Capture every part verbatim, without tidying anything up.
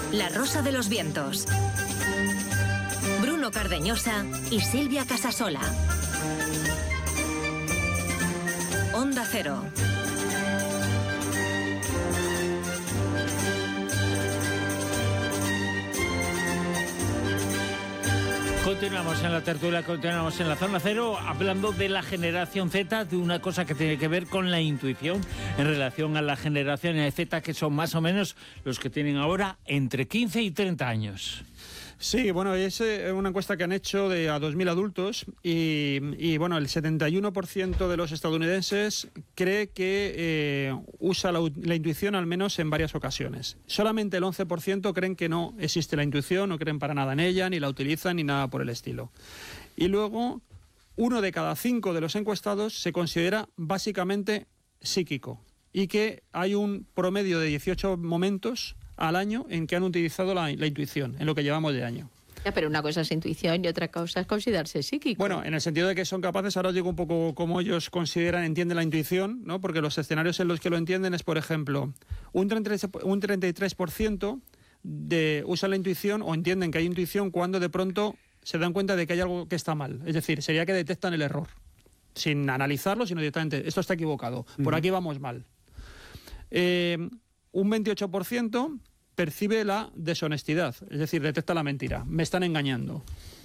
La Rosa de los Vientos. Bruno Cardeñosa y Silvia Casasola. Onda Cero. Continuamos en la tertulia, continuamos en la Zona Cero, hablando de la generación Z, de una cosa que tiene que ver con la intuición en relación a la generación Z, que son más o menos los que tienen ahora entre quince y treinta años. Sí, bueno, es una encuesta que han hecho de a dos mil adultos y, y bueno, el setenta y uno por ciento de los estadounidenses cree que eh, usa la, la intuición al menos en varias ocasiones. Solamente el once por ciento creen que no existe la intuición, no creen para nada en ella, ni la utilizan, ni nada por el estilo. Y luego, uno de cada cinco de los encuestados se considera básicamente psíquico y que hay un promedio de dieciocho momentos al año en que han utilizado la, la intuición, en lo que llevamos de año. Ya, pero una cosa es intuición y otra cosa es considerarse psíquico. Bueno, en el sentido de que son capaces, ahora os digo un poco cómo ellos consideran, entienden la intuición, ¿no? Porque los escenarios en los que lo entienden es, por ejemplo, un treinta y tres por ciento de, usan la intuición o entienden que hay intuición cuando de pronto se dan cuenta de que hay algo que está mal. Es decir, sería que detectan el error, sin analizarlo, sino directamente, esto está equivocado, por aquí vamos mal. Eh... Un veintiocho por ciento percibe la deshonestidad, es decir, detecta la mentira, me están engañando.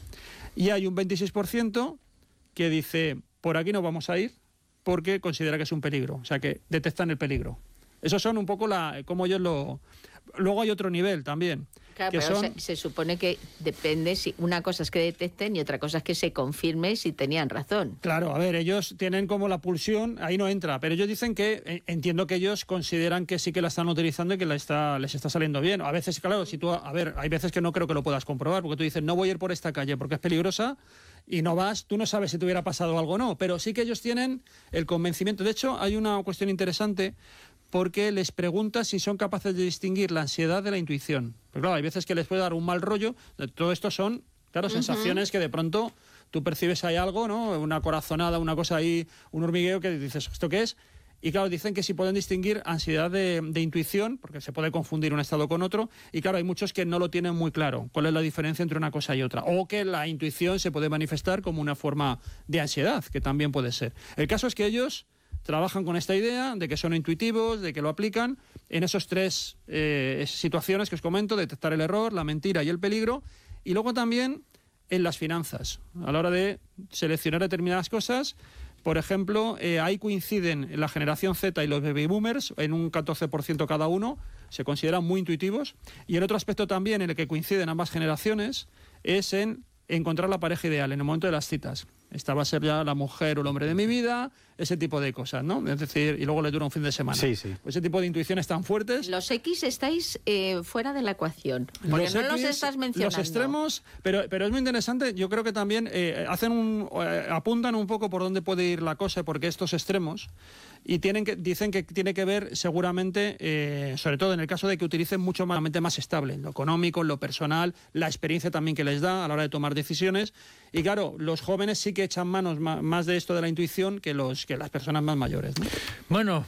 Y hay un veintiséis por ciento que dice, por aquí no vamos a ir porque considera que es un peligro, o sea, que detectan el peligro. Esos son un poco la cómo ellos lo... Luego hay otro nivel también. Claro, que pero son... se, se supone que depende, si una cosa es que detecten y otra cosa es que se confirme si tenían razón. Claro, a ver, ellos tienen como la pulsión, ahí no entra, pero ellos dicen que, eh, entiendo que ellos consideran que sí que la están utilizando y que la está, les está saliendo bien. A veces, claro, si tú, a ver, hay veces que no creo que lo puedas comprobar, porque tú dices, no voy a ir por esta calle porque es peligrosa, y no vas, tú no sabes si te hubiera pasado algo o no, pero sí que ellos tienen el convencimiento. De hecho, hay una cuestión interesante, porque les pregunta si son capaces de distinguir la ansiedad de la intuición. Pero claro, hay veces que les puede dar un mal rollo. Todo esto son, claro, uh-huh. sensaciones que de pronto tú percibes ahí algo, ¿no? Una corazonada, una cosa ahí, un hormigueo que dices, ¿esto qué es? Y claro, dicen que sí pueden distinguir ansiedad de, de intuición, porque se puede confundir un estado con otro, y claro, hay muchos que no lo tienen muy claro, cuál es la diferencia entre una cosa y otra, o que la intuición se puede manifestar como una forma de ansiedad, que también puede ser. El caso es que ellos trabajan con esta idea de que son intuitivos, de que lo aplican en esos tres eh, situaciones que os comento, detectar el error, la mentira y el peligro, y luego también en las finanzas, a la hora de seleccionar determinadas cosas. Por ejemplo, eh, ahí coinciden la generación Z y los baby boomers en un catorce por ciento cada uno, se consideran muy intuitivos, y el otro aspecto también en el que coinciden ambas generaciones es en encontrar la pareja ideal en el momento de las citas. Esta va a ser ya la mujer o el hombre de mi vida, ese tipo de cosas, ¿no? Es decir, y luego le dura un fin de semana. Sí, sí. Pues ese tipo de intuiciones tan fuertes. Los X estáis eh, fuera de la ecuación, porque los no X, los estás mencionando. Los extremos, pero, pero es muy interesante, yo creo que también eh, hacen un, eh, apuntan un poco por dónde puede ir la cosa, porque estos extremos, y tienen que, dicen que tiene que ver seguramente, eh, sobre todo en el caso de que utilicen mucho más, más estable, en lo económico, en lo personal, la experiencia también que les da a la hora de tomar decisiones. Y claro, los jóvenes sí que echan manos más, más de esto de la intuición que, los, que las personas más mayores, ¿no? Bueno,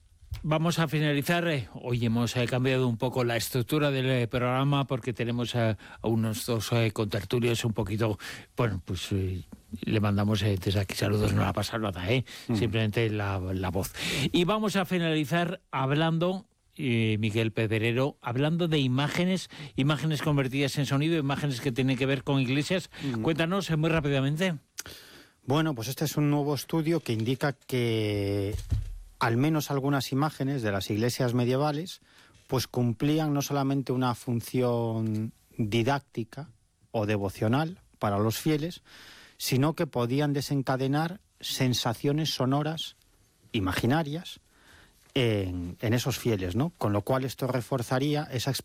vamos a finalizar. Hoy hemos eh, cambiado un poco la estructura del eh, programa porque tenemos eh, a unos dos eh, contertulios un poquito, bueno, pues eh, le mandamos eh, desde aquí saludos, no va a pasar nada, ¿eh? Mm. Simplemente la, la voz. Y vamos a finalizar hablando... Eh, Miguel Pedrero, hablando de imágenes, imágenes convertidas en sonido, imágenes que tienen que ver con iglesias. Mm. Cuéntanos eh, muy rápidamente. Bueno, pues este es un nuevo estudio que indica que al menos algunas imágenes de las iglesias medievales pues cumplían no solamente una función didáctica o devocional para los fieles, sino que podían desencadenar sensaciones sonoras imaginarias En, en esos fieles, ¿no? Con lo cual esto reforzaría esa,